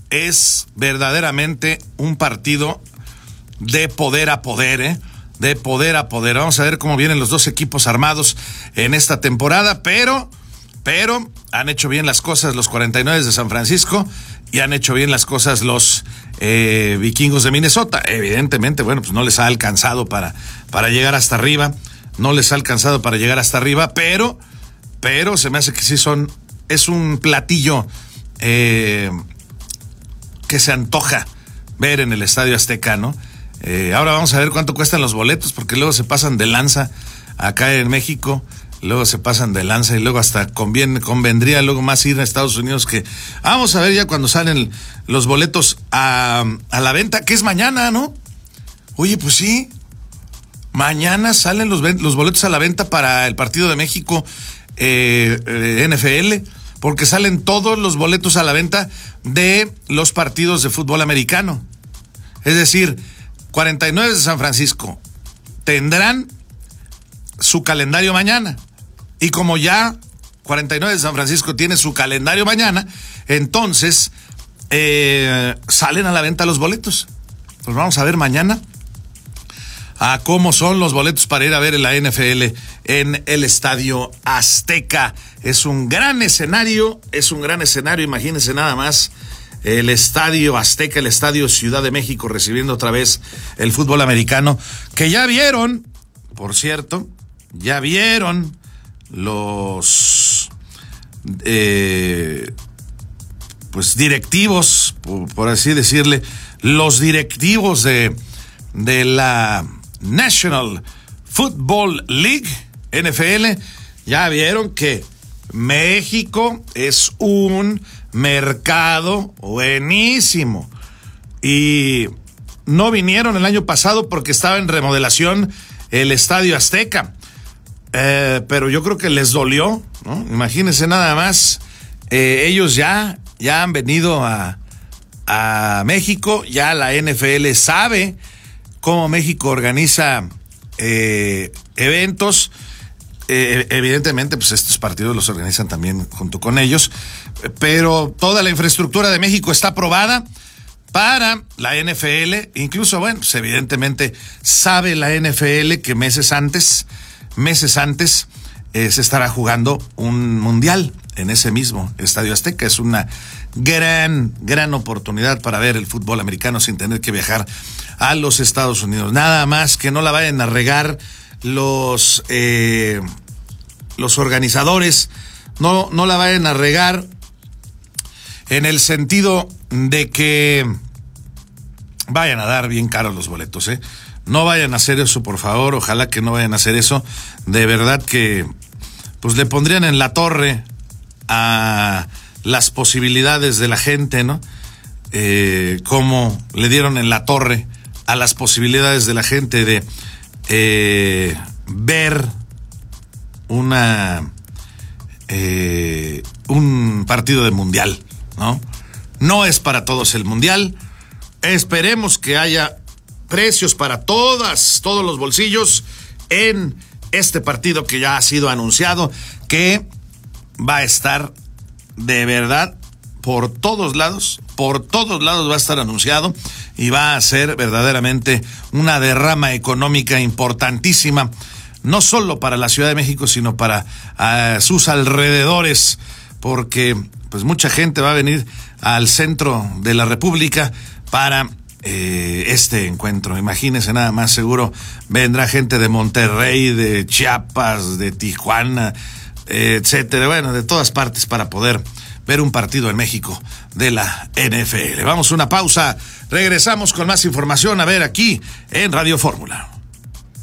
es verdaderamente un partido de poder a poder, ¿eh? De poder a poder. Vamos a ver cómo vienen los dos equipos armados en esta temporada, pero han hecho bien las cosas los 49 de San Francisco y han hecho bien las cosas los vikingos de Minnesota. Evidentemente, bueno, pues no les ha alcanzado para llegar hasta arriba, pero se me hace que sí es un platillo que se antoja ver en el Estadio Azteca, ¿no? Ahora vamos a ver cuánto cuestan los boletos, porque luego se pasan de lanza acá en México, luego se pasan de lanza y luego hasta convendría luego más ir a Estados Unidos que... Vamos a ver ya cuando salen los boletos a la venta, que es mañana, ¿no? Oye, pues sí, mañana salen los boletos a la venta para el partido de México NFL, porque salen todos los boletos a la venta de los partidos de fútbol americano. Es decir, 49 de San Francisco tendrán su calendario mañana. Y como ya 49 de San Francisco tiene su calendario mañana, entonces salen a la venta los boletos. Pues vamos a ver mañana a cómo son los boletos para ir a ver la NFL en el Estadio Azteca. Es un gran escenario, imagínense nada más. El Estadio Azteca, el Estadio Ciudad de México recibiendo otra vez el fútbol americano, que ya vieron, por cierto, los pues directivos, por así decirle, los directivos de la National Football League, NFL, ya vieron que México es un mercado buenísimo. Y no vinieron el año pasado porque estaba en remodelación el Estadio Azteca. Pero yo creo que les dolió, ¿no? Imagínense nada más. Ellos ya han venido a México. Ya la NFL sabe cómo México organiza eventos. Evidentemente, pues estos partidos los organizan también junto con ellos, pero toda la infraestructura de México está aprobada para la NFL. Incluso, bueno, pues evidentemente sabe la NFL que meses antes se estará jugando un mundial en ese mismo Estadio Azteca. Es una gran oportunidad para ver el fútbol americano sin tener que viajar a los Estados Unidos. Nada más que no la vayan a regar los organizadores, no la vayan a regar en el sentido de que vayan a dar bien caros los boletos, ¿eh? No vayan a hacer eso, por favor, ojalá que no vayan a hacer eso. De verdad que pues le pondrían en la torre a las posibilidades de la gente, ¿no? Como le dieron en la torre a las posibilidades de la gente de ver un partido de mundial, ¿no? No es para todos el mundial. Esperemos que haya precios para todos los bolsillos en este partido que ya ha sido anunciado, que va a estar de verdad por todos lados va a estar anunciado y va a ser verdaderamente una derrama económica importantísima, no solo para la Ciudad de México, sino para sus alrededores, porque pues mucha gente va a venir al centro de la República para este encuentro. Imagínense nada más, seguro vendrá gente de Monterrey, de Chiapas, de Tijuana, etcétera, bueno, de todas partes para poder ver un partido en México de la NFL. Vamos a una pausa, regresamos con más información, a ver, aquí en Radio Fórmula.